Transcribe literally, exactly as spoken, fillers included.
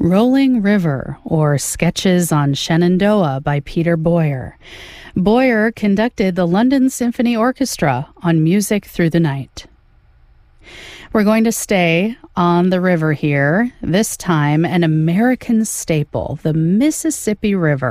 Rolling River, or Sketches on Shenandoah by Peter Boyer. Boyer conducted the London Symphony Orchestra on Music Through the Night. We're going to stay on the river here, this time an American staple, the Mississippi River.